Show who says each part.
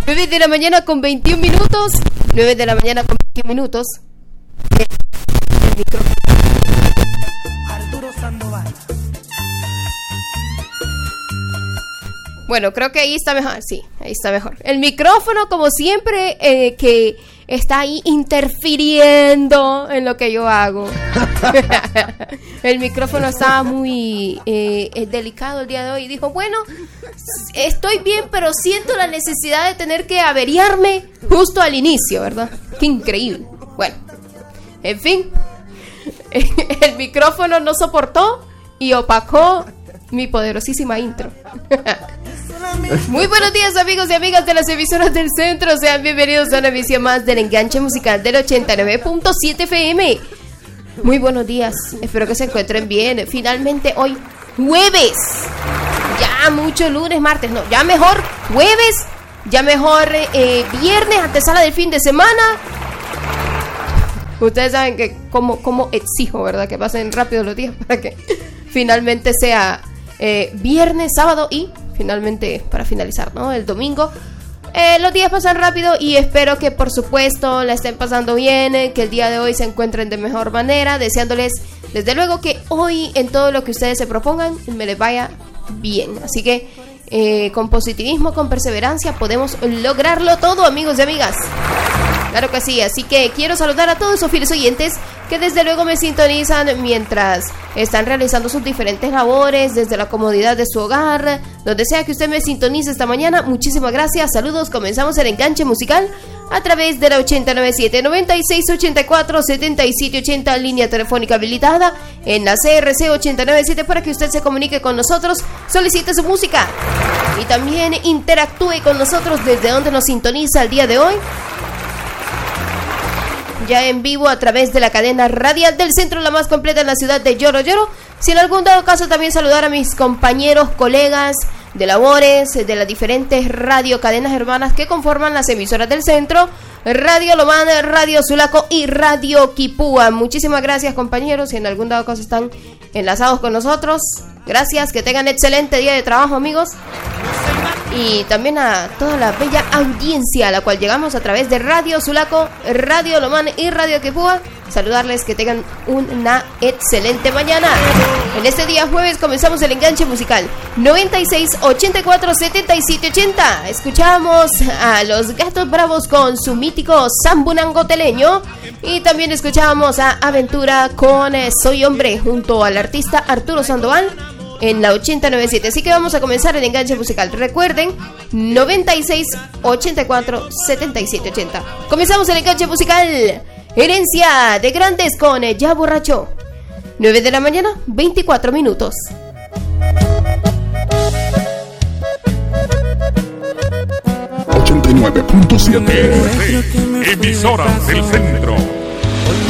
Speaker 1: 9 de la mañana con 21 minutos. 9 de la mañana con 21 minutos. El micrófono. Arturo Sandoval. Bueno, creo que ahí está mejor. Sí, ahí está mejor. El micrófono, como siempre, que está ahí interfiriendo en lo que yo hago. El micrófono estaba muy delicado el día de hoy. Dijo, bueno, estoy bien, pero siento la necesidad de tener que averiarme justo al inicio, ¿verdad? Qué increíble. Bueno, en fin, el micrófono no soportó y opacó mi poderosísima intro. Muy buenos días, amigos y amigas de las emisoras del centro. Sean bienvenidos a una emisión más del Enganche Musical del 89.7 FM. Muy buenos días, espero que se encuentren bien. Finalmente hoy, jueves. Ya mucho lunes, martes, no, ya mejor jueves. Ya mejor viernes, antesala del fin de semana. Ustedes saben que como exijo, ¿verdad? Que pasen rápido los días para que finalmente sea viernes, sábado y finalmente para finalizar, ¿no? El domingo. Los días pasan rápido y espero que por supuesto la estén pasando bien, que el día de hoy se encuentren de mejor manera, deseándoles desde luego que hoy en todo lo que ustedes se propongan me les vaya bien. Así que con positivismo, con perseverancia podemos lograrlo todo, amigos y amigas. Claro que sí, así que quiero saludar a todos esos fieles oyentes que desde luego me sintonizan mientras están realizando sus diferentes labores desde la comodidad de su hogar, donde sea que usted me sintonice esta mañana. Muchísimas gracias, saludos, comenzamos el enganche musical a través de la 897 96 84 77 80, línea telefónica habilitada en la CRC 897 para que usted se comunique con nosotros, solicite su música y también interactúe con nosotros desde donde nos sintoniza el día de hoy. Ya en vivo a través de la cadena radial del centro, la más completa en la ciudad de Lloro Lloro. Si en algún dado caso también saludar a mis compañeros, colegas de labores de las diferentes radiocadenas hermanas que conforman las emisoras del centro, Radio Lomán, Radio Sulaco y Radio Quipúa. Muchísimas gracias, compañeros, si en algún dado caso están enlazados con nosotros. Gracias, que tengan excelente día de trabajo, amigos. Y también a toda la bella audiencia a la cual llegamos a través de Radio Sulaco, Radio Lomán y Radio Quipúa. Saludarles, que tengan una excelente mañana. En este día jueves comenzamos el enganche musical 96 84 77 80. Escuchamos a Los Gatos Bravos con su mítico Zambunango Teleño. Y también escuchamos a Aventura con Soy Hombre junto al artista Arturo Sandoval en la 897. Así que vamos a comenzar el enganche musical. Recuerden, 96 84 77 80. Comenzamos el enganche musical. Herencia de Grandes con Ya Borracho. 9 de la mañana, 24 minutos.
Speaker 2: 89.7 Emisoras del centro.